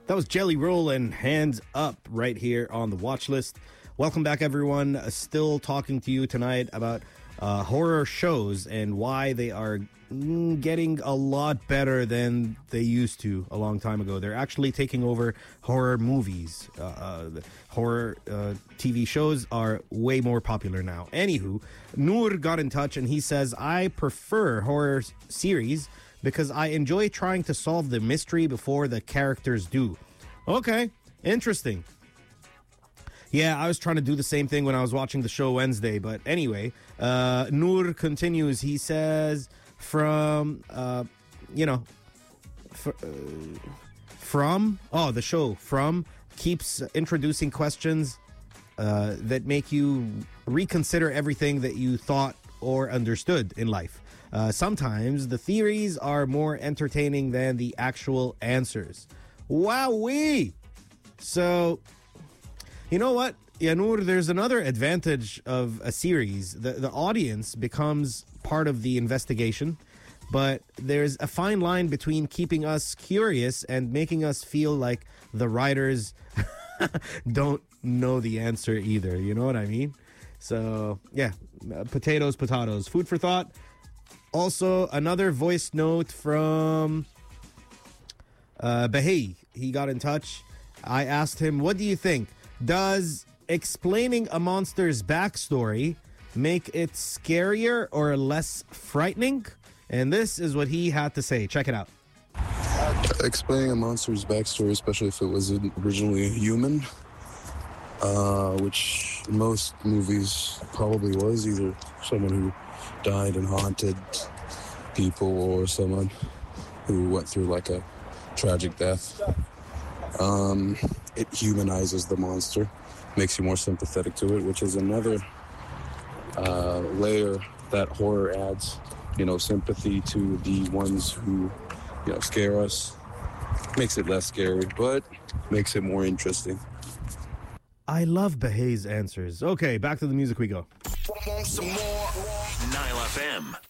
That was Jelly Roll and Hands Up right here on the watch list. Welcome back, everyone. Still talking to you tonight about horror shows and why they are getting a lot better than they used to a long time ago. They're actually taking over horror movies. Horror TV shows are way more popular now. Anywho, Noor got in touch and he says, I prefer horror series because I enjoy trying to solve the mystery before the characters do. Okay, interesting. Yeah, I was trying to do the same thing when I was watching the show Wednesday. But anyway, Noor continues. He says, the show From keeps introducing questions that make you reconsider everything that you thought or understood in life. Sometimes the theories are more entertaining than the actual answers. Wowee! So, you know what, Yanur, there's another advantage of a series. The audience becomes part of the investigation, but there's a fine line between keeping us curious and making us feel like the writers don't know the answer either. You know what I mean? So, yeah, potatoes. Food for thought. Also, another voice note from Bahey. He got in touch. I asked him, what do you think? Does explaining a monster's backstory make it scarier or less frightening? And this is what he had to say. Check it out. Explaining a monster's backstory, especially if it was originally human, which in most movies probably was either someone who died and haunted people or someone who went through like a tragic death. It humanizes the monster, makes you more sympathetic to it, which is another layer that horror adds. Sympathy to the ones who, scare us. Makes it less scary, but makes it more interesting. I love Bahey's answers. Okay, back to the music we go. Want some more? Nile FM.